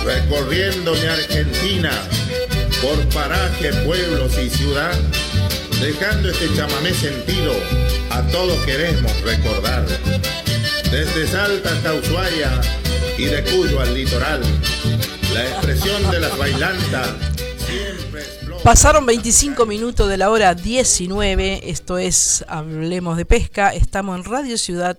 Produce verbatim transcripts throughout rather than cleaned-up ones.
Recorriendo mi Argentina, por paraje, pueblos y ciudad, dejando este chamamé sentido, a todos queremos recordar. Desde Salta hasta Ushuaia y de Cuyo al litoral, la expresión de las bailantas siempre explota. Pasaron veinticinco minutos de la hora diecinueve, esto es Hablemos de Pesca, estamos en Radio Ciudad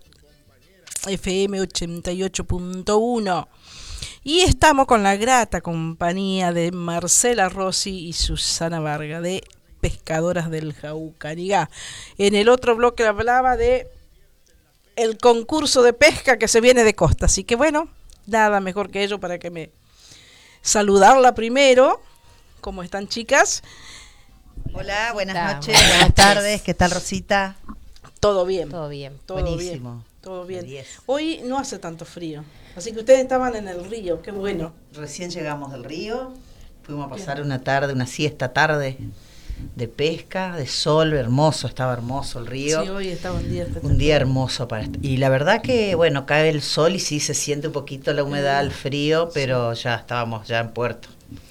F M ochenta y ocho punto uno. Y estamos con la grata compañía de Marcela Rossi y Susana Varga de Pescadoras del Jaucarigá. En el otro bloque hablaba de el concurso de pesca que se viene de costa. Así que bueno, nada mejor que ello para que me saludarla primero. ¿Cómo están, chicas? Hola, buenas Hola, noches, buenas buenas tardes. ¿Qué tal, Rosita? Todo bien. Todo bien. Todo Buenísimo. bien. Todo bien. diez. Hoy no hace tanto frío. Así que ustedes estaban en el río, qué bueno. Recién llegamos del río, fuimos a pasar una tarde, una siesta tarde de pesca, de sol, hermoso, estaba hermoso el río. Sí, hoy estaba un día Un día hermoso para est- y la verdad que bueno, cae el sol y sí se siente un poquito la humedad, el frío, pero ya estábamos ya en puerto.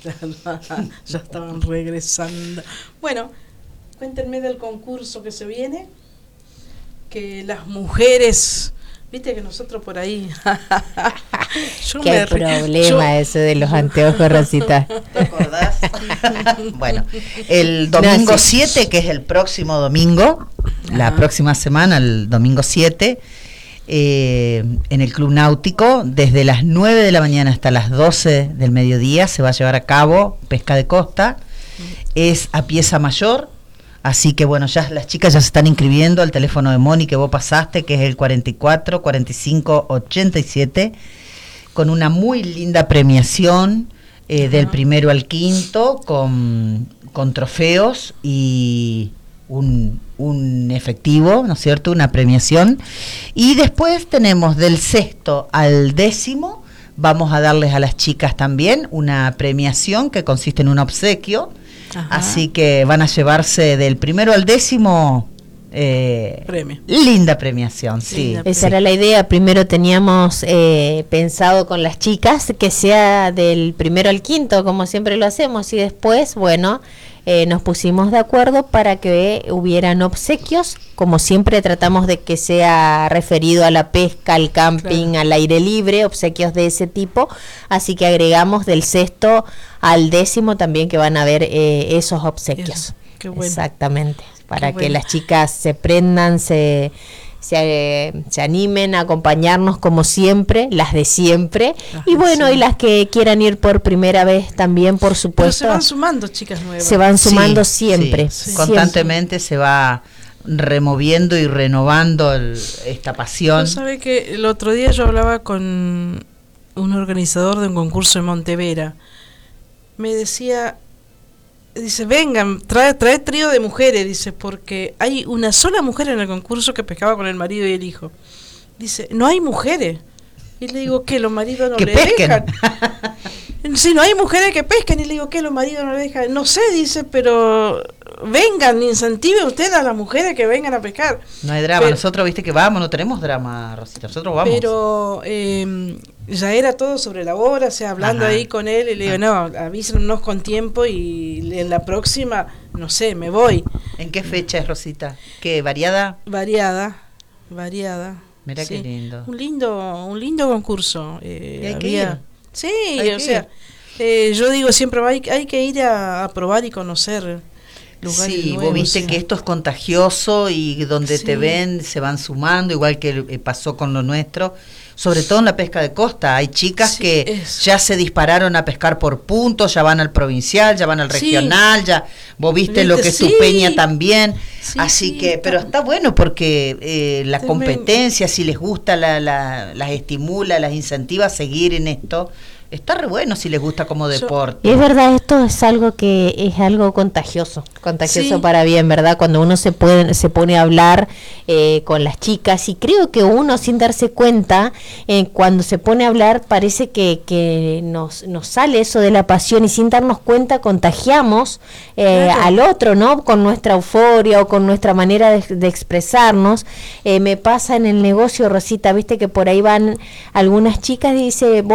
Ya estaban regresando. Bueno, cuéntenme del concurso que se viene. Que las mujeres, viste que nosotros por ahí. Yo Qué me re- problema yo- ese de los anteojos, Rosita. ¿Te acordás? Bueno, el domingo No, sí. siete, que es el próximo domingo, la Ajá. próxima semana, el domingo siete, eh, en el Club Náutico, desde las nueve de la mañana hasta las doce del mediodía, se va a llevar a cabo pesca de costa. Es a pieza mayor, así que bueno, ya las chicas ya se están inscribiendo al teléfono de Moni que vos pasaste, que es el cuarenta y cuatro, cuarenta y cinco, ochenta y siete, con una muy linda premiación eh, del primero al quinto, con, con trofeos y un, un efectivo, ¿no es cierto?, una premiación. Y después tenemos del sexto al décimo, vamos a darles a las chicas también una premiación que consiste en un obsequio. Ajá. Así que van a llevarse del primero al décimo eh, Premio. linda premiación, sí. Linda Esa era la idea. Primero teníamos eh, pensado con las chicas que sea del primero al quinto, como siempre lo hacemos, y después, bueno, eh, nos pusimos de acuerdo para que hubieran obsequios, como siempre tratamos de que sea referido a la pesca, al camping, Claro. al aire libre, obsequios de ese tipo, así que agregamos del sexto al décimo también que van a haber eh, esos obsequios. Eso, qué bueno. Exactamente, para Qué que bueno. las chicas se prendan, se, se, eh, se animen a acompañarnos como siempre, las de siempre, Las y de bueno, siempre. y las que quieran ir por primera vez también, por Pero supuesto, se van sumando chicas nuevas. se van sumando Sí, siempre, sí. Sí. Constantemente se va removiendo y renovando el- esta pasión. Vos sabés que el otro día yo hablaba con un organizador de un concurso en Montevera. Me decía, dice, vengan, trae, trae trío de mujeres, dice, porque hay una sola mujer en el concurso que pescaba con el marido y el hijo. Dice, no hay mujeres. Y le digo, ¿qué? ¿Los maridos no Que le pesquen. dejan? Sí, no hay mujeres que pescan. Y le digo, ¿qué? ¿Los maridos no le dejan? No sé, dice, pero vengan, incentive usted a las mujeres que vengan a pescar. No hay drama, Pero- nosotros, viste que vamos, no tenemos drama, Rosita, nosotros vamos. Pero eh, ya era todo sobre la hora, o sea, hablando Ajá. ahí con él, y le digo, no, avísenos con tiempo y en la próxima, no sé, me voy. ¿En qué fecha es, Rosita? ¿Qué, variada? Variada, variada. Mirá sí. qué lindo. Un lindo, un lindo concurso. eh, Y hay que había- ir. Sí, Hay o que sea, eh, yo digo siempre, hay, hay que ir a, a probar y conocer lugares Sí, nuevos. vos viste que esto es contagioso y donde Sí. te ven se van sumando, igual que eh, pasó con lo nuestro, sobre todo en la pesca de costa. Hay chicas Sí, que eso. ya se dispararon a pescar por puntos, ya van al provincial, ya van al Sí. regional, ya vos viste lo Viste, que es sí. tu peña también. Sí, Así sí, que, está- pero está bueno porque eh, la También- competencia, si les gusta, la, la- las estimula, las incentiva a seguir en esto. Está re bueno si les gusta como Yo- deporte. Y es verdad, esto es algo que es algo contagioso, contagioso Sí. para bien, ¿verdad? Cuando uno se puede, se pone a hablar eh, con las chicas, y creo que uno sin darse cuenta, eh, cuando se pone a hablar parece que, que nos, nos sale eso de la pasión, y sin darnos cuenta contagiamos eh, Claro. al otro, ¿no? Con nuestra euforia o con nuestra manera de, de expresarnos. Eh, me pasa en el negocio, Rosita, viste que por ahí van algunas chicas y dice,